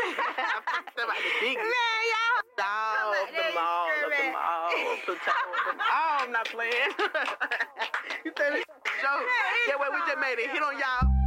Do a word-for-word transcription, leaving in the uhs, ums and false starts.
About the biggest. Man, y'all. Dog, Come the out mall, there, the man. mall, Plutone. Oh, I'm not playing. You think it's a joke? Yeah, well, we just made a hit on y'all.